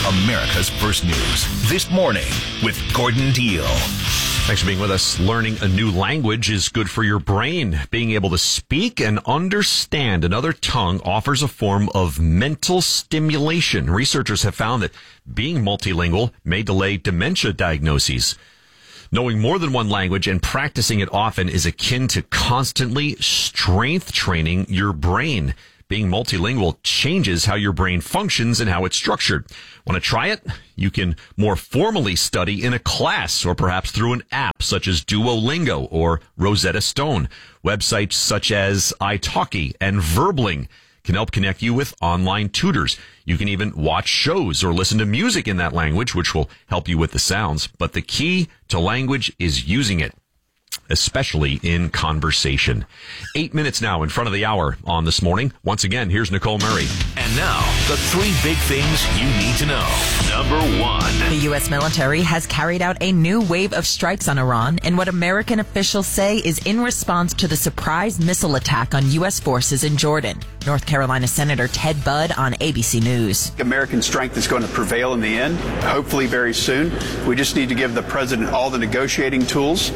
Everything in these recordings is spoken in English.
America's First News. This morning with Gordon Deal. Thanks for being with us. Learning a new language is good for your brain. Being able to speak and understand another tongue offers a form of mental stimulation. Researchers have found that being multilingual may delay dementia diagnoses. Knowing more than one language and practicing it often is akin to constantly strength training your brain. Being multilingual changes how your brain functions and how it's structured. Want to try it? You can more formally study in a class or perhaps through an app such as Duolingo or Rosetta Stone. Websites such as italki and Verbling can help connect you with online tutors. You can even watch shows or listen to music in that language, which will help you with the sounds. But the key to language is using it, especially in conversation. 8 minutes now in front of the hour on This Morning. Once again, here's Nicole Murray. And now, the three big things you need to know. Number one. The U.S. military has carried out a new wave of strikes on Iran in what American officials say is in response to the surprise missile attack on U.S. forces in Jordan. North Carolina Senator Ted Budd on ABC News. American strength is going to prevail in the end, hopefully very soon. We just need to give the president all the negotiating tools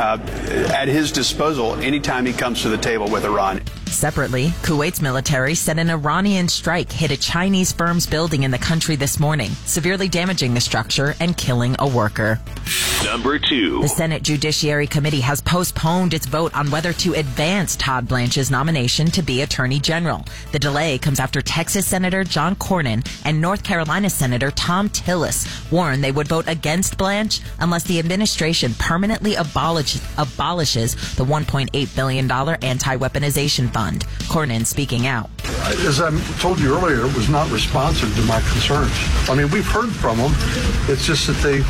at his disposal anytime he comes to the table with Iran. Separately, Kuwait's military said an Iranian strike hit a Chinese firm's building in the country this morning, severely damaging the structure and killing a worker. Number two. The Senate Judiciary Committee has postponed its vote on whether to advance Todd Blanche's nomination to be Attorney General. The delay comes after Texas Senator John Cornyn and North Carolina Senator Tom Tillis warned they would vote against Blanche unless the administration permanently abolishes the $1.8 billion anti-weaponization fund. Cornyn speaking out. As I told you earlier, it was not responsive to my concerns. I mean, we've heard from them. It's just that they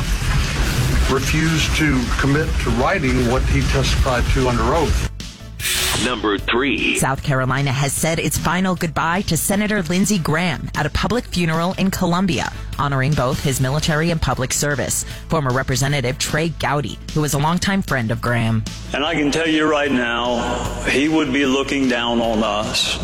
refuse to commit to writing what he testified to under oath. Number three. South Carolina has said its final goodbye to Senator Lindsey Graham at a public funeral in Columbia, honoring both his military and public service. Former Representative Trey Gowdy, who was a longtime friend of Graham. And I can tell you right now, he would be looking down on us,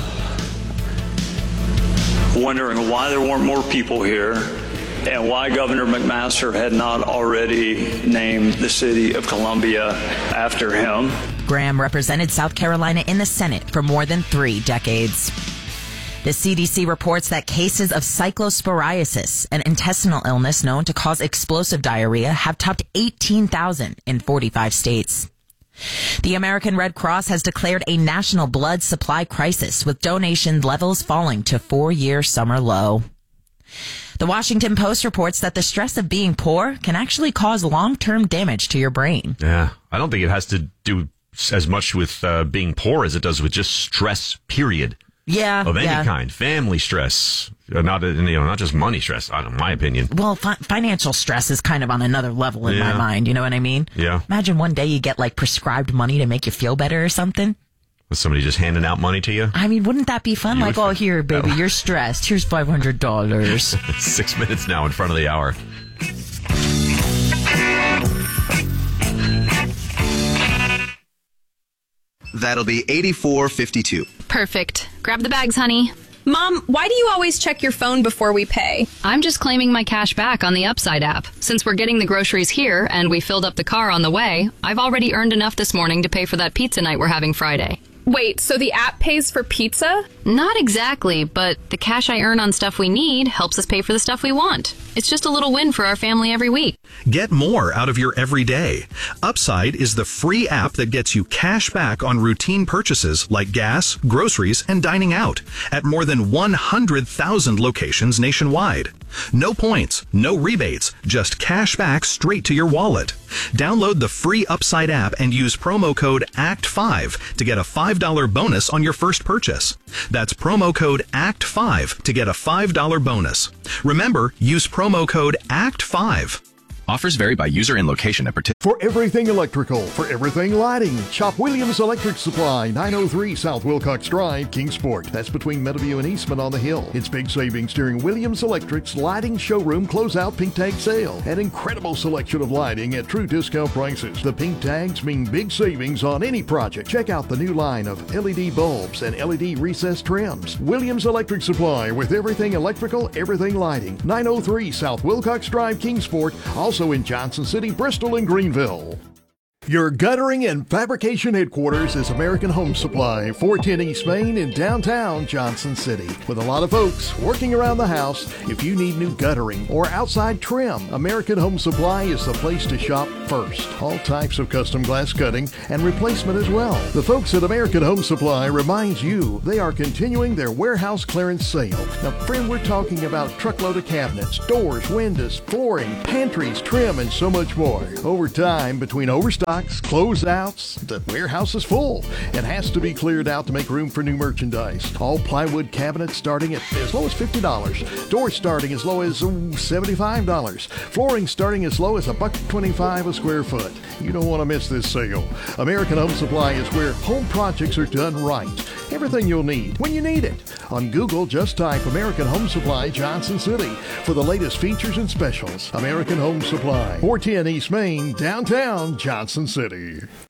wondering why there weren't more people here and why Governor McMaster had not already named the city of Columbia after him. Graham represented South Carolina in the Senate for more than 3 decades. The CDC reports that cases of cyclosporiasis, an intestinal illness known to cause explosive diarrhea, have topped 18,000 in 45 states. The American Red Cross has declared a national blood supply crisis, with donation levels falling to 4-year summer low. The Washington Post reports that the stress of being poor can actually cause long-term damage to your brain. Yeah, I don't think it has to do as much with being poor as it does with just stress, period. Yeah. Of any kind. Family stress. Not just money stress, in my opinion. Well, financial stress is kind of on another level in my mind. You know what I mean? Yeah. Imagine one day you get like prescribed money to make you feel better or something. Was somebody just handing out money to you? I mean, wouldn't that be fun? Like, oh, here, baby, you're stressed. Here's $500. 6 minutes now in front of the hour. That'll be $84.52. Perfect. Grab the bags, honey. Mom, why do you always check your phone before we pay? I'm just claiming my cash back on the Upside app. Since we're getting the groceries here and we filled up the car on the way, I've already earned enough this morning to pay for that pizza night we're having Friday. Wait, so the app pays for pizza? Not exactly, but the cash I earn on stuff we need helps us pay for the stuff we want. It's just a little win for our family every week. Get more out of your everyday. Upside is the free app that gets you cash back on routine purchases like gas, groceries, and dining out at more than 100,000 locations nationwide. No points, no rebates, just cash back straight to your wallet. Download the free Upside app and use promo code ACT5 to get a $5 bonus on your first purchase. That's promo code ACT5 to get a $5 bonus. Remember, use promo code ACT5. Offers vary by user and location at particular. For everything electrical, for everything lighting, shop Williams Electric Supply, 903 South Wilcox Drive, Kingsport. That's between Meadowview and Eastman on the Hill. It's big savings during Williams Electric's Lighting Showroom Closeout Pink Tag Sale. An incredible selection of lighting at true discount prices. The pink tags mean big savings on any project. Check out the new line of LED bulbs and LED recessed trims. Williams Electric Supply with everything electrical, everything lighting. 903 South Wilcox Drive, Kingsport. Also in Johnson City, Bristol, and Greenville. Your guttering and fabrication headquarters is American Home Supply, 410 East Main in downtown Johnson City. With a lot of folks working around the house, if you need new guttering or outside trim, American Home Supply is the place to shop first. All types of custom glass cutting and replacement as well. The folks at American Home Supply reminds you they are continuing their warehouse clearance sale. Now, friend, we're talking about a truckload of cabinets, doors, windows, flooring, pantries, trim, and so much more. Over time, between overstock, closeouts, the warehouse is full. It has to be cleared out to make room for new merchandise. All plywood cabinets starting at as low as $50. Doors starting as low as $75. Flooring starting as low as $1.25 a square foot. You don't want to miss this sale. American Home Supply is where home projects are done right. Everything you'll need when you need it. On Google, just type American Home Supply Johnson City for the latest features and specials. American Home Supply, 410 East Main, downtown Johnson City.